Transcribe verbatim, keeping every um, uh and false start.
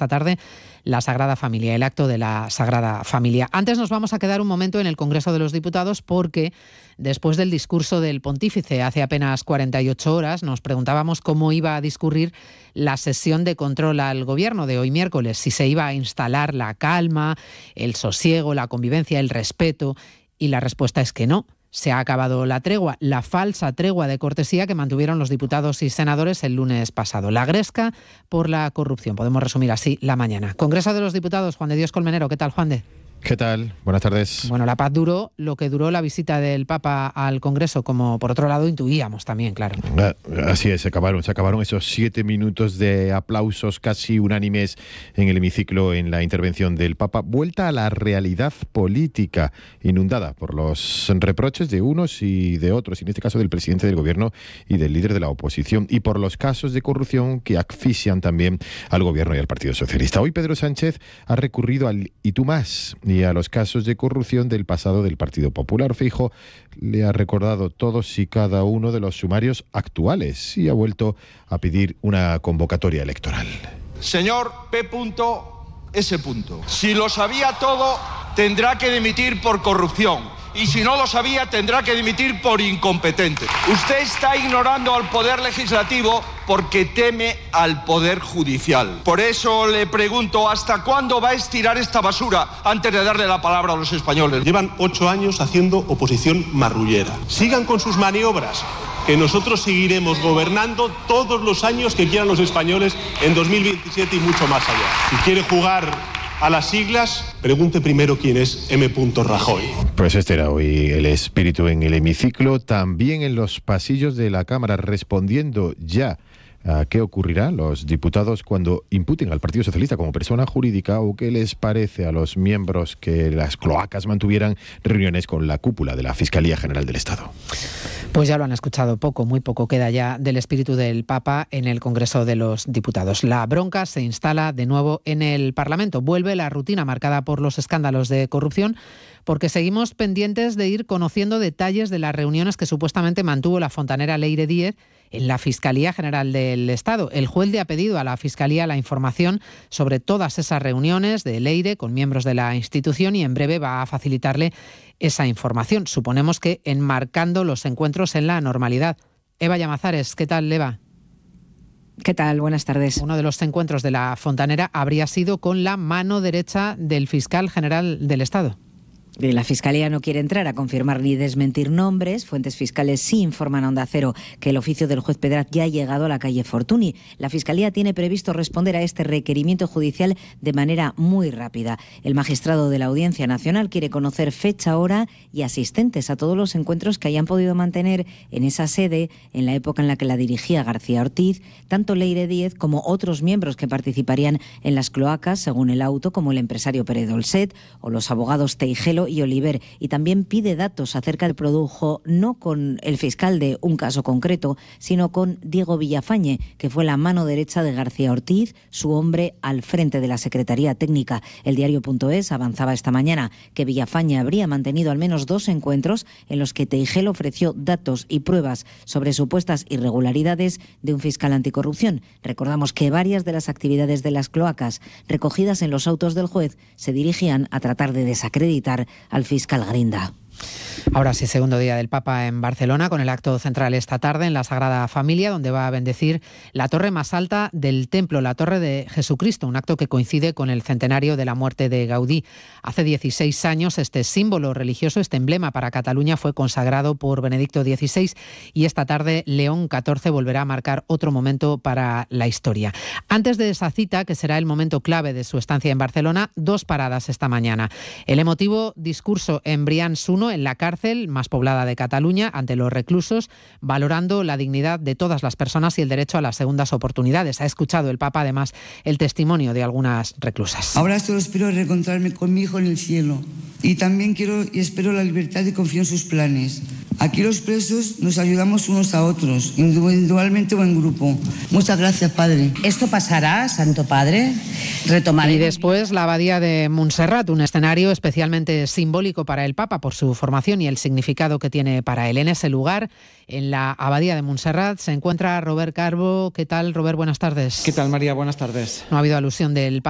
esta tarde la Sagrada Familia, el acto de la Sagrada Familia. Antes nos vamos a quedar un momento en el Congreso de los Diputados porque después del discurso del pontífice hace apenas cuarenta y ocho horas nos preguntábamos cómo iba a discurrir la sesión de control al Gobierno de hoy miércoles, si se iba a instalar la calma, el sosiego, la convivencia, el respeto, y la respuesta es que no. Se ha acabado la tregua, la falsa tregua de cortesía que mantuvieron los diputados y senadores el lunes pasado. La gresca por la corrupción, podemos resumir así la mañana. Congreso de los Diputados, Juan de Dios Colmenero, ¿qué tal, Juan de? ¿Qué tal? Buenas tardes. Bueno, la paz duró lo que duró la visita del Papa al Congreso, como por otro lado intuíamos también, claro. Así es, se acabaron, se acabaron esos siete minutos de aplausos casi unánimes en el hemiciclo en la intervención del Papa. Vuelta a la realidad política, inundada por los reproches de unos y de otros, en este caso del presidente del Gobierno y del líder de la oposición, y por los casos de corrupción que asfixian también al Gobierno y al Partido Socialista. Hoy Pedro Sánchez ha recurrido al "y tú más" y a los casos de corrupción del pasado del Partido Popular. Feijóo le ha recordado todos y cada uno de los sumarios actuales y ha vuelto a pedir una convocatoria electoral. Señor P. S. Si lo sabía todo, tendrá que dimitir por corrupción. Y si no lo sabía, tendrá que dimitir por incompetente. Usted está ignorando al Poder Legislativo porque teme al Poder Judicial. Por eso le pregunto, ¿hasta cuándo va a estirar esta basura antes de darle la palabra a los españoles? Llevan ocho años haciendo oposición marrullera. Sigan con sus maniobras, que nosotros seguiremos gobernando todos los años que quieran los españoles en dos mil veintisiete y mucho más allá. Si quiere jugar a las siglas, pregunte primero quién es M. Rajoy. Pues este era hoy el espíritu en el hemiciclo, también en los pasillos de la Cámara, respondiendo ya a qué ocurrirá los diputados cuando imputen al Partido Socialista como persona jurídica o qué les parece a los miembros que las cloacas mantuvieran reuniones con la cúpula de la Fiscalía General del Estado. Pues ya lo han escuchado, poco, muy poco queda ya del espíritu del Papa en el Congreso de los Diputados. La bronca se instala de nuevo en el Parlamento. Vuelve la rutina marcada por los escándalos de corrupción, porque seguimos pendientes de ir conociendo detalles de las reuniones que supuestamente mantuvo la fontanera Leire Díez en la Fiscalía General del Estado. El juez le ha pedido a la Fiscalía la información sobre todas esas reuniones de Leire con miembros de la institución y en breve va a facilitarle esa información. Suponemos que enmarcando los encuentros en la normalidad. Eva Llamazares, ¿qué tal, Eva? ¿Qué tal? Buenas tardes. Uno de los encuentros de la fontanera habría sido con la mano derecha del fiscal general del Estado. La Fiscalía no quiere entrar a confirmar ni desmentir nombres. Fuentes fiscales sí informan a Onda Cero que el oficio del juez Pedraz ya ha llegado a la calle Fortuny. La Fiscalía tiene previsto responder a este requerimiento judicial de manera muy rápida. El magistrado de la Audiencia Nacional quiere conocer fecha, hora y asistentes a todos los encuentros que hayan podido mantener en esa sede en la época en la que la dirigía García Ortiz, tanto Leire Díez como otros miembros que participarían en las cloacas, según el auto, como el empresario Pere Dolcet o los abogados Teijelo y Oliver, y también pide datos acerca del produjo, no con el fiscal de un caso concreto, sino con Diego Villafañe, que fue la mano derecha de García Ortiz, su hombre al frente de la Secretaría Técnica. El diario.es avanzaba esta mañana que Villafañe habría mantenido al menos dos encuentros en los que Teijel ofreció datos y pruebas sobre supuestas irregularidades de un fiscal anticorrupción. Recordamos que varias de las actividades de las cloacas recogidas en los autos del juez se dirigían a tratar de desacreditar al fiscal Grinda. Ahora sí, segundo día del Papa en Barcelona, con el acto central esta tarde en la Sagrada Familia, donde va a bendecir la torre más alta del templo, la Torre de Jesucristo, un acto que coincide con el centenario de la muerte de Gaudí. Hace dieciséis años este símbolo religioso, este emblema para Cataluña, fue consagrado por Benedicto dieciséis y esta tarde León catorce volverá a marcar otro momento para la historia. Antes de esa cita, que será el momento clave de su estancia en Barcelona, dos paradas esta mañana. El emotivo discurso en Brians uno, en la cárcel más poblada de Cataluña, ante los reclusos, valorando la dignidad de todas las personas y el derecho a las segundas oportunidades. Ha escuchado el Papa, además, el testimonio de algunas reclusas. Ahora solo espero reencontrarme con mi hijo en el cielo. Y también quiero y espero la libertad y confío en sus planes. Aquí los presos nos ayudamos unos a otros, individualmente o en grupo. Muchas gracias, Padre. Esto pasará, Santo Padre. Retomaré. Y después la abadía de Montserrat, un escenario especialmente simbólico para el Papa por su formación y el significado que tiene para él. En ese lugar, en la abadía de Montserrat, se encuentra Robert Carbo. ¿Qué tal, Robert? Buenas tardes. ¿Qué tal, María? Buenas tardes. No ha habido alusión del Papa